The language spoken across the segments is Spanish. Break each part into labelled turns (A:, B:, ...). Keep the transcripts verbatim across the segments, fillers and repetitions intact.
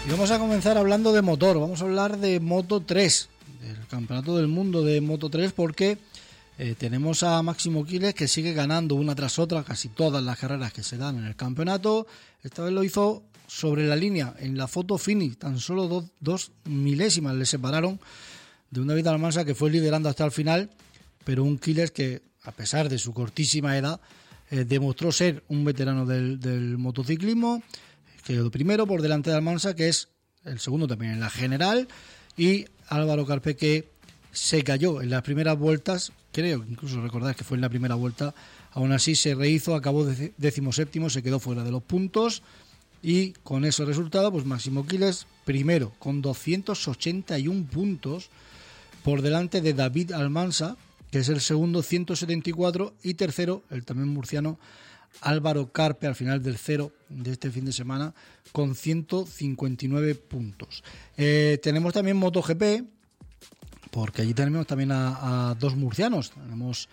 A: Y vamos a comenzar hablando de motor, vamos a hablar de Moto tres, del Campeonato del Mundo de Moto tres, porque eh, tenemos a Máximo Quiles, que sigue ganando una tras otra casi todas las carreras que se dan en el campeonato. Esta vez lo hizo sobre la línea, en la foto finish, tan solo dos, dos milésimas le separaron de un David Almansa que fue liderando hasta el final, pero un Quiles que, a pesar de su cortísima edad, eh, demostró ser un veterano del, del motociclismo. Quedó primero por delante de Almansa, que es el segundo también en la general, y Álvaro Carpe, que se cayó en las primeras vueltas, creo incluso recordar que fue en la primera vuelta, aún así se rehizo, acabó décimo séptimo, se quedó fuera de los puntos, y con ese resultado, pues Máximo Quiles primero con doscientos ochenta y uno puntos por delante de David Almansa, que es el segundo, ciento setenta y cuatro, y tercero el también murciano Álvaro Carpe, al final del cero de este fin de semana, con ciento cincuenta y nueve puntos. Eh, tenemos también MotoGP, porque allí tenemos también a, a dos murcianos. Tenemos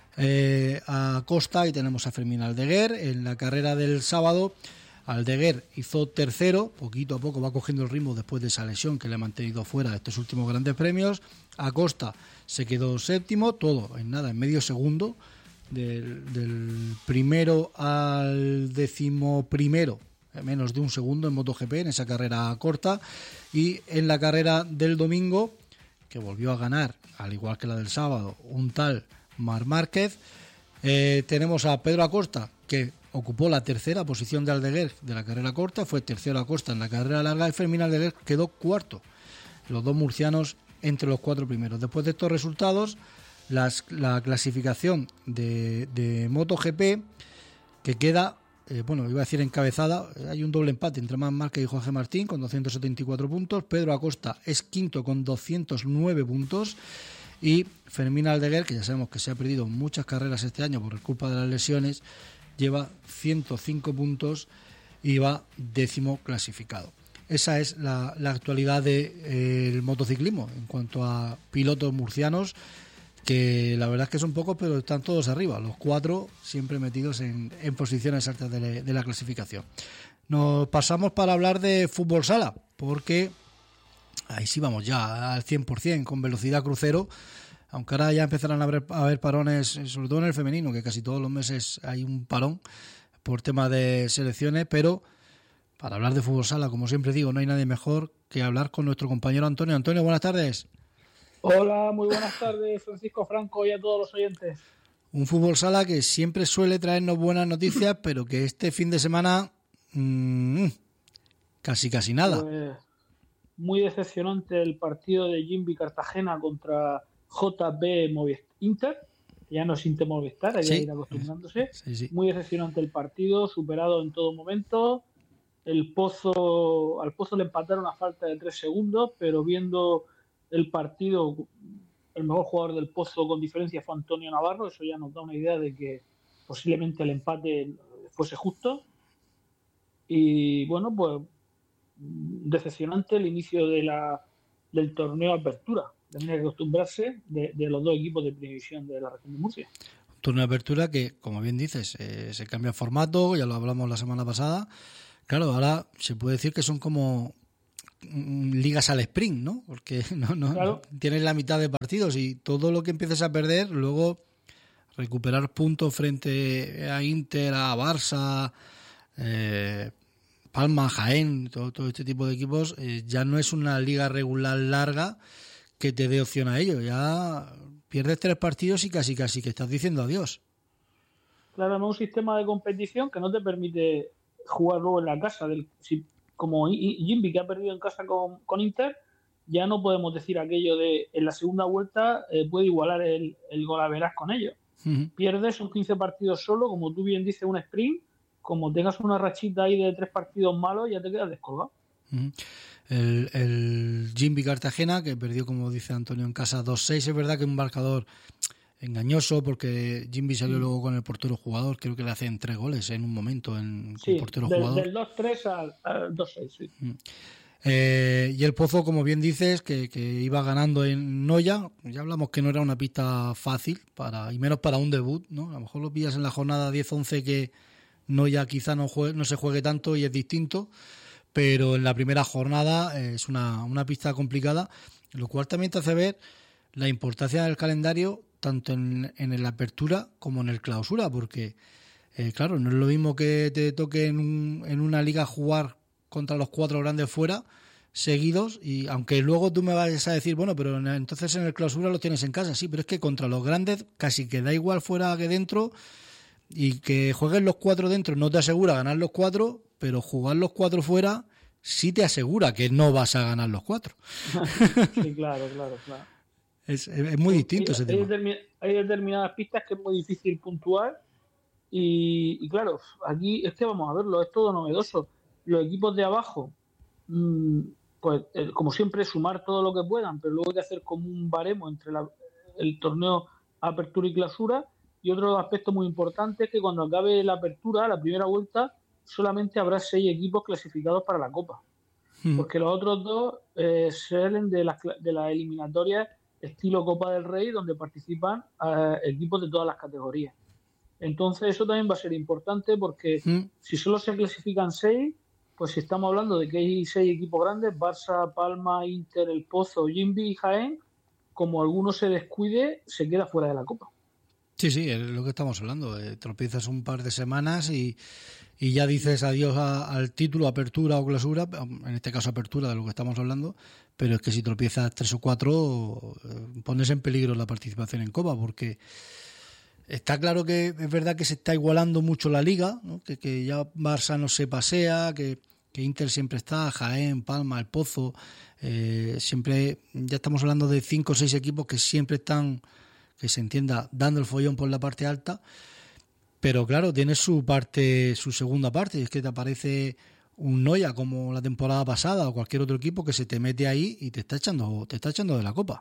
A: eh, a Costa y tenemos a Fermín Aldeguer. En la carrera del sábado, Aldeguer hizo tercero, poquito a poco va cogiendo el ritmo después de esa lesión que le ha mantenido fuera de estos últimos grandes premios. Acosta se quedó séptimo, todo en nada, en medio segundo. Del, del primero al décimo primero, menos de un segundo en MotoGP, en esa carrera corta. Y en la carrera del domingo, que volvió a ganar, al igual que la del sábado, un tal Marc Márquez, eh, tenemos a Pedro Acosta, que ocupó la tercera posición de Aldeguer de la carrera corta, fue tercero Acosta en la carrera larga, y Fermín Aldeguer quedó cuarto, los dos murcianos entre los cuatro primeros. Después de estos resultados, Las, la clasificación de, de MotoGP, que queda, eh, bueno, iba a decir encabezada, hay un doble empate entre Marc Márquez y Jorge Martín con doscientos setenta y cuatro puntos, Pedro Acosta es quinto con doscientos nueve puntos, y Fermín Aldeguer, que ya sabemos que se ha perdido muchas carreras este año por culpa de las lesiones, lleva ciento cinco puntos y va décimo clasificado. Esa es la, la actualidad del de, eh, motociclismo en cuanto a pilotos murcianos, que la verdad es que son pocos, pero están todos arriba, los cuatro siempre metidos en, en posiciones altas de, le, de la clasificación. Nos pasamos para hablar de fútbol sala, porque ahí sí vamos ya al cien por ciento con velocidad crucero, aunque ahora ya empezarán a haber, a haber parones, sobre todo en el femenino, que casi todos los meses hay un parón por tema de selecciones, pero para hablar de fútbol sala, como siempre digo, no hay nadie mejor que hablar con nuestro compañero Antonio. Antonio, buenas tardes.
B: Hola, muy buenas tardes, Francisco Franco, y a todos los oyentes.
A: Un fútbol sala que siempre suele traernos buenas noticias, pero que este fin de semana mmm, casi casi nada.
B: Pues muy decepcionante el partido de Jimby Cartagena contra J B Movistar Inter, que ya no es Inter Movistar, hay que sí, ir acostumbrándose. Sí, sí. Muy decepcionante el partido, superado en todo momento. El Pozo, al Pozo le empataron a falta de tres segundos, pero viendo el partido, el mejor jugador del Pozo con diferencia fue Antonio Navarro. Eso ya nos da una idea de que posiblemente el empate fuese justo. Y bueno, pues decepcionante el inicio de la del torneo Apertura. Tendría que acostumbrarse de, de los dos equipos de primera división de la región de Murcia.
A: Un torneo de Apertura que, como bien dices, eh, se cambia el formato, ya lo hablamos la semana pasada. Claro, ahora se puede decir que son como ligas al sprint, ¿no? Porque no, no, claro, no tienes la mitad de partidos y todo lo que empieces a perder, luego recuperar puntos frente a Inter, a Barça, eh, Palma, Jaén, todo, todo este tipo de equipos, eh, ya no es una liga regular larga que te dé opción a ello. Ya pierdes tres partidos y casi casi que estás diciendo adiós.
B: Claro, no un sistema de competición que no te permite jugar luego en la casa del si, como Jimby, que ha perdido en casa con, con Inter, ya no podemos decir aquello de en la segunda vuelta eh, puede igualar el, el golaveras con ellos. Uh-huh. Pierdes son quince partidos solo, como tú bien dices, un sprint, como tengas una rachita ahí de tres partidos malos, ya te quedas descolgado.
A: Uh-huh. El, el Jimby Cartagena, que perdió, como dice Antonio, en casa dos seis, es verdad que es un marcador engañoso, porque Jimby salió sí. luego con el portero jugador, creo que le hacen tres goles en un momento en
B: sí,
A: el portero
B: del,
A: jugador.
B: Del dos tres al, al dos seis, sí.
A: Eh, y el Pozo, como bien dices, que, que iba ganando en Noya. Ya hablamos que no era una pista fácil, para y menos para un debut, ¿no? A lo mejor lo pillas en la jornada diez once, que Noya quizá no, juegue, no se juegue tanto y es distinto. pero en la primera jornada eh, es una, una pista complicada, lo cual también te hace ver la importancia del calendario tanto en, en el apertura como en el clausura, porque eh, claro, no es lo mismo que te toque en, un, en una liga jugar contra los cuatro grandes fuera seguidos, y aunque luego tú me vayas a decir, bueno, pero entonces en el clausura los tienes en casa, sí, pero es que contra los grandes casi que da igual fuera que dentro, y que jueguen los cuatro dentro no te asegura ganar los cuatro, pero jugar los cuatro fuera sí te asegura que no vas a ganar los cuatro.
B: Sí, claro, claro, claro.
A: Es, es muy distinto
B: hay,
A: ese
B: hay
A: tema.
B: Determin- hay determinadas pistas que es muy difícil puntuar y, y claro, aquí es que vamos a verlo, es todo novedoso. Los equipos de abajo, mmm, pues eh, como siempre, sumar todo lo que puedan, pero luego hay que hacer como un baremo entre la, el torneo apertura y clausura. Y otro aspecto muy importante es que cuando acabe la apertura, la primera vuelta, solamente habrá seis equipos clasificados para la Copa. Mm. Porque los otros dos eh, salen de las, de las eliminatorias estilo Copa del Rey, donde participan eh, equipos de todas las categorías. Entonces eso también va a ser importante porque mm. si solo se clasifican seis, pues si estamos hablando de que hay seis equipos grandes, Barça, Palma, Inter, El Pozo, Jimbi y Jaén, como alguno se descuide, se queda fuera de la Copa.
A: Sí, sí, es lo que estamos hablando. Eh, tropiezas un par de semanas y, y ya dices adiós a, al título, apertura o clausura, en este caso apertura de lo que estamos hablando, pero es que si tropiezas tres o cuatro, eh, pones en peligro la participación en Copa, porque está claro que es verdad que se está igualando mucho la liga, ¿no? que, que ya Barça no se pasea, que, que Inter siempre está, Jaén, Palma, El Pozo, eh, siempre, ya estamos hablando de cinco o seis equipos que siempre están, que se entienda, dando el follón por la parte alta, pero claro, tiene su parte, su segunda parte, y es que te aparece un Noya como la temporada pasada o cualquier otro equipo que se te mete ahí y te está echando, te está echando de la Copa.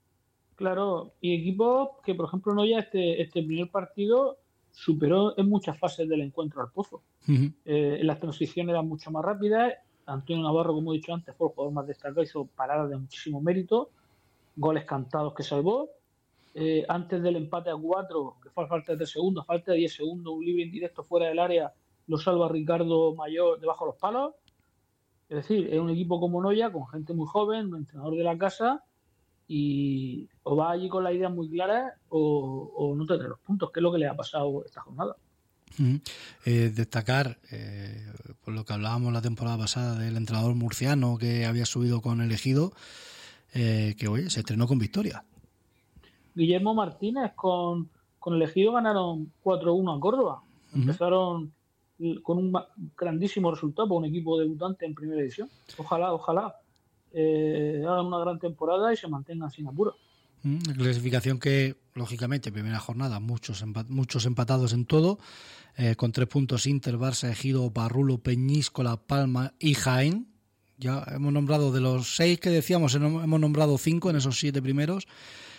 B: Claro, y equipos que, por ejemplo, Noya este, este primer partido superó en muchas fases del encuentro al Pozo. Uh-huh. Eh, las transiciones eran mucho más rápidas. Antonio Navarro, como he dicho antes, fue el jugador más destacado, hizo paradas de muchísimo mérito, goles cantados que salvó. Eh, antes del empate a cuatro, que fue a falta de tres segundos, falta de diez segundos, un libre indirecto fuera del área, lo salva Ricardo Mayor debajo de los palos. Es decir, es un equipo como Noya, con gente muy joven, un entrenador de la casa, y o va allí con la idea muy clara o, o no te trae los puntos, que es lo que le ha pasado esta jornada.
A: Uh-huh. Eh, destacar, eh, por lo que hablábamos la temporada pasada del entrenador murciano que había subido con el Ejido, eh, que oye, se estrenó con victoria.
B: Guillermo Martínez con, con el Ejido ganaron cuatro uno a Córdoba. Uh-huh. Empezaron con un grandísimo resultado para un equipo debutante en primera división. Ojalá, ojalá eh, hagan una gran temporada y se mantengan sin apuro.
A: La clasificación que, lógicamente, primera jornada, muchos, empat- muchos empatados en todo, eh, con tres puntos Inter, Barça, Ejido, Parrulo, Peñíscola, Palma y Jaén. Ya hemos nombrado de los seis que decíamos, hemos nombrado cinco en esos siete primeros.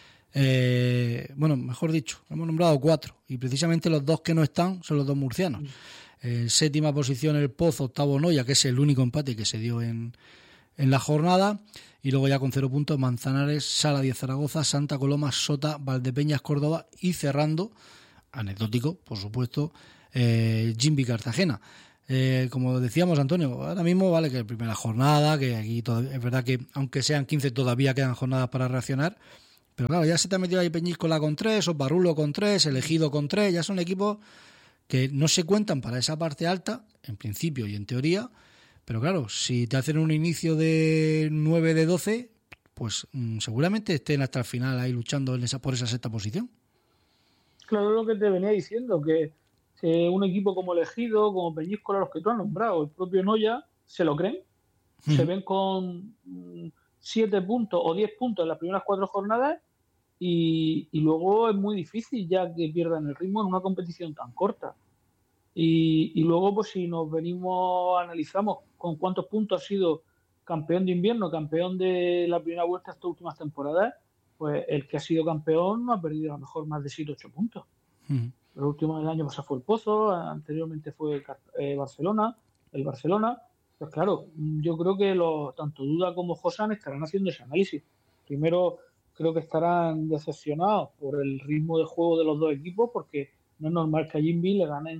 A: Eh, bueno, mejor dicho, hemos nombrado cuatro y precisamente los dos que no están son los dos murcianos. En séptima posición El Pozo, octavo Noya, que es el único empate que se dio en, en la jornada, y luego ya con cero puntos Manzanares, Sala diez Zaragoza, Santa Coloma, Sota, Valdepeñas Córdoba y cerrando, anecdótico por supuesto, eh, Jimbi Cartagena. Eh, como decíamos, Antonio, ahora mismo vale que es primera jornada, que aquí todavía, es verdad que aunque sean quince todavía quedan jornadas para reaccionar. Pero claro, ya se te ha metido ahí Peñíscola con tres, o Barrulo con tres, El Ejido con tres, ya son equipos que no se cuentan para esa parte alta, en principio y en teoría, pero claro, si te hacen un inicio de nueve de doce, pues mmm, seguramente estén hasta el final ahí luchando en esa, por esa sexta posición.
B: Claro, lo que te venía diciendo, que eh, un equipo como El Ejido, como Peñíscola, los que tú has nombrado, el propio Noya, se lo creen, mm. se ven con mmm, siete puntos o diez puntos en las primeras cuatro jornadas. Y, y luego es muy difícil ya que pierdan el ritmo en una competición tan corta. Y, y luego, pues si nos venimos, analizamos con cuántos puntos ha sido campeón de invierno, campeón de la primera vuelta estas últimas temporadas, pues el que ha sido campeón no ha perdido a lo mejor más de siete o ocho puntos. Uh-huh. El último del año pasado fue el Pozo, anteriormente fue eh, Barcelona, el Barcelona. Pues claro, yo creo que los, tanto Duda como Josan estarán haciendo ese análisis. Primero, creo que estarán decepcionados por el ritmo de juego de los dos equipos, porque no es normal que a Jimbi le ganen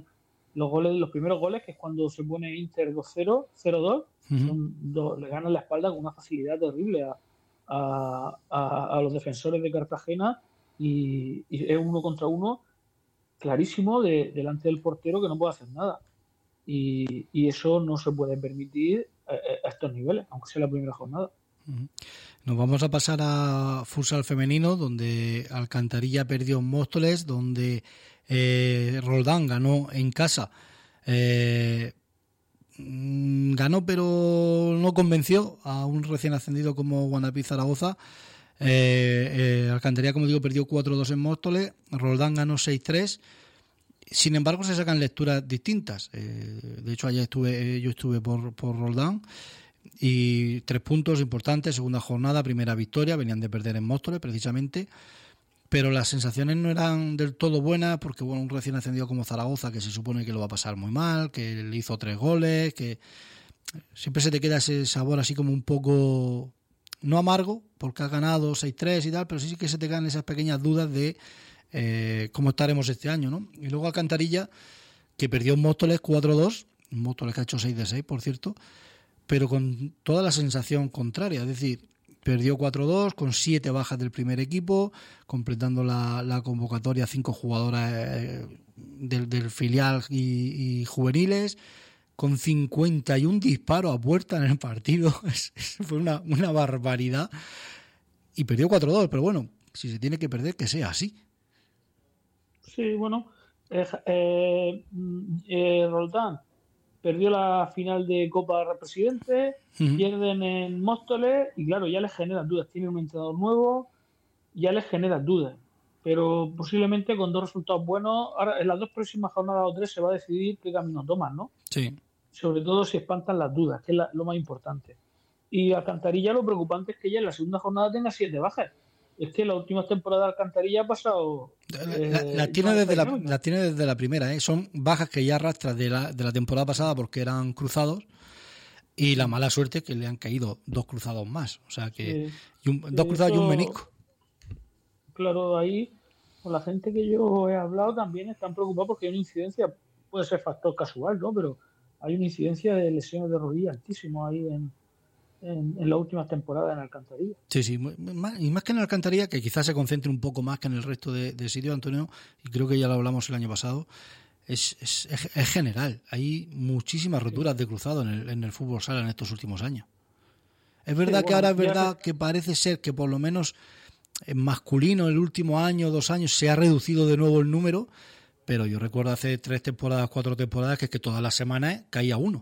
B: los goles, los primeros goles, que es cuando se pone Inter dos cero, cero dos, uh-huh. le ganan la espalda con una facilidad terrible a, a, a, a los defensores de Cartagena y, y es uno contra uno clarísimo de, delante del portero que no puede hacer nada. Y, y eso no se puede permitir a, a estos niveles, aunque sea la primera jornada.
A: Uh-huh. Nos vamos a pasar a futsal femenino, donde Alcantarilla perdió en Móstoles, donde eh, Roldán ganó en casa. Eh, ganó, pero no convenció a un recién ascendido como Guandapí Zaragoza. Eh, eh, Alcantarilla, como digo, perdió cuatro dos en Móstoles. Roldán ganó seis tres. Sin embargo, se sacan lecturas distintas. Eh, de hecho, ayer estuve, yo estuve por, por Roldán. Y tres puntos importantes, segunda jornada, primera victoria, venían de perder en Móstoles precisamente, pero las sensaciones no eran del todo buenas porque bueno, un recién ascendido como Zaragoza, que se supone que lo va a pasar muy mal, que le hizo tres goles, que siempre se te queda ese sabor así como un poco, no amargo, porque has ganado seis tres y tal, pero sí que se te quedan esas pequeñas dudas de eh, cómo estaremos este año, ¿no? Y luego Alcantarilla, que perdió en Móstoles cuatro dos, Móstoles que ha hecho seis de seis, por cierto, pero con toda la sensación contraria, es decir, perdió cuatro dos con siete bajas del primer equipo, completando la, la convocatoria cinco jugadoras eh, del, del filial y, y juveniles, con cincuenta y un disparos a puerta en el partido. Fue una, una barbaridad. Y perdió cuatro dos, pero bueno, si se tiene que perder, que sea así.
B: Sí, bueno, eh, eh, eh, Roldán perdió la final de Copa Presidente, uh-huh. pierden en Móstoles y claro, ya les generan dudas. Tienen un entrenador nuevo, ya les generan dudas. Pero posiblemente con dos resultados buenos, ahora en las dos próximas jornadas o tres se va a decidir qué camino toman, ¿no?
A: Sí.
B: Sobre todo si espantan las dudas, que es la, lo más importante. Y Alcantarilla lo preocupante es que ya en la segunda jornada tenga siete bajas. Es que la última temporada de Alcantarilla ha pasado...
A: Eh, la, la, tiene desde la, la tiene desde la primera, ¿eh? Son bajas que ya arrastra de la, de la temporada pasada porque eran cruzados y la mala suerte es que le han caído dos cruzados más. O sea que... Sí, y un, dos cruzados eso, y un menisco.
B: Claro, ahí con la gente que yo he hablado también están preocupados porque hay una incidencia, puede ser factor casual, ¿no? Pero hay una incidencia de lesiones de rodilla altísimo ahí en... En, en las últimas temporadas en Alcantarilla.
A: Sí, sí, más, y más que en Alcantarilla, que quizás se concentre un poco más que en el resto de, de sitios, Antonio, y creo que ya lo hablamos el año pasado, es, es, es general. Hay muchísimas roturas sí. de cruzado en el, en el fútbol sala en estos últimos años. Es verdad sí, que bueno, ahora es verdad que... que parece ser que por lo menos en masculino el último año, dos años, se ha reducido de nuevo el número, pero yo recuerdo hace tres temporadas, cuatro temporadas, que es que todas las semanas caía uno.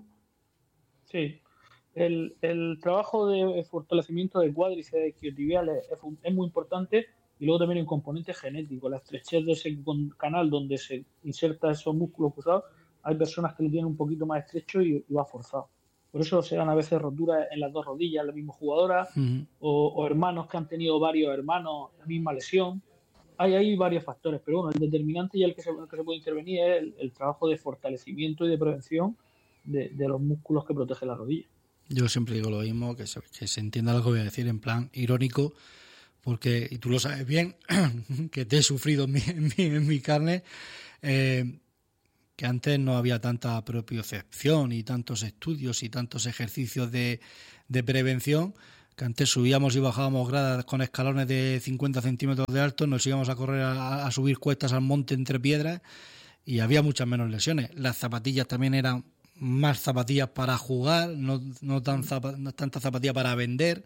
B: Sí. El, el trabajo de fortalecimiento de cuádriceps isquiotibiales es, es muy importante y luego también hay un componente genético. La estrechez de ese canal donde se inserta esos músculos cruzados, hay personas que lo tienen un poquito más estrecho y, y va forzado. Por eso se dan a veces roturas en las dos rodillas, la misma jugadora, uh-huh. o, o hermanos que han tenido varios hermanos, la misma lesión. Hay, hay varios factores, pero bueno, el determinante y el que se, el que se puede intervenir es el, el trabajo de fortalecimiento y de prevención de, de los músculos que protegen la rodilla.
A: Yo siempre digo lo mismo, que se, que se entienda lo que voy a decir en plan irónico, porque, y tú lo sabes bien, que te he sufrido en mi, en mi, en mi carne, eh, que antes no había tanta propiocepción y tantos estudios y tantos ejercicios de, de prevención, que antes subíamos y bajábamos gradas con escalones de cincuenta centímetros de alto, nos íbamos a correr a, a subir cuestas al monte entre piedras y había muchas menos lesiones. Las zapatillas también eran más zapatillas para jugar, no, no, tan zap- no tanta zapatilla para vender,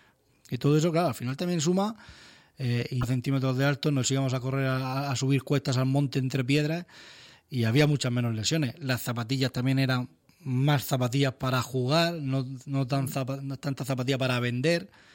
A: y todo eso, claro, al final también suma, eh, y centímetros de alto, nos íbamos a correr a, a subir cuestas al monte entre piedras y había muchas menos lesiones. Las zapatillas también eran más zapatillas para jugar, no, no, tan zap- no tanta zapatilla para vender,